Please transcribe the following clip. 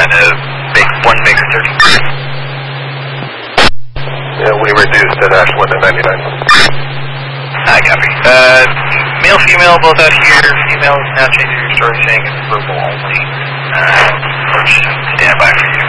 trying to make one mega search. Yeah, we reduced it Ash 1 to 99. I copy. Male, female, both out here. Female is now changing your story saying it's verbal only. Stand by for you.